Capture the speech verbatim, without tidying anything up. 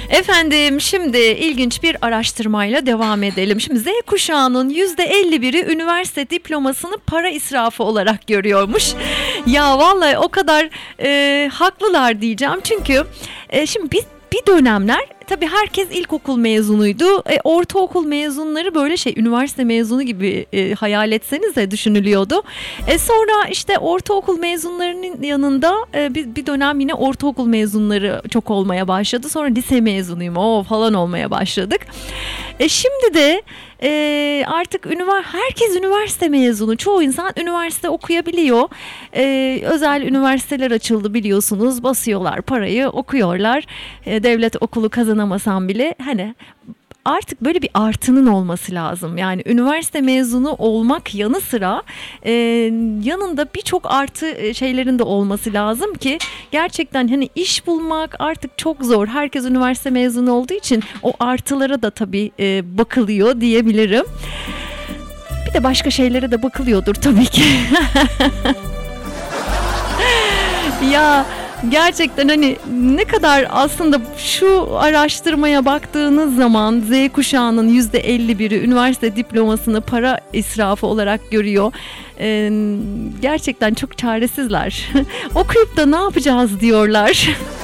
Efendim şimdi ilginç bir araştırmayla devam edelim. Şimdi Z kuşağının yüzde elli biri üniversite diplomasını para israfı olarak görüyormuş. Ya vallahi o kadar e, haklılar diyeceğim. Çünkü e, şimdi biz bir dönemler tabii herkes ilkokul mezunuydu. E, ortaokul mezunları böyle şey üniversite mezunu gibi e, hayal etsenize düşünülüyordu. E, sonra işte ortaokul mezunlarının yanında e, bir, bir dönem yine ortaokul mezunları çok olmaya başladı. Sonra lise mezunuyum o falan olmaya başladık. E, şimdi de e, artık ünivers- herkes üniversite mezunu. Çoğu insan üniversite okuyabiliyor. E, özel üniversiteler açıldı biliyorsunuz. Basıyorlar parayı, okuyorlar. E, devlet okulu kazanamasam bile hani artık böyle bir artının olması lazım. Yani üniversite mezunu olmak yanı sıra e, yanında birçok artı şeylerin de olması lazım ki gerçekten hani iş bulmak artık çok zor. Herkes üniversite mezunu olduğu için o artılara da tabii e, bakılıyor diyebilirim. Bir de başka şeylere de bakılıyordur tabii ki. Ya gerçekten hani ne kadar aslında şu araştırmaya baktığınız zaman Z kuşağının yüzde elli biri üniversite diplomasını para israfı olarak görüyor. Ee, gerçekten çok çaresizler. Okuyup da ne yapacağız diyorlar.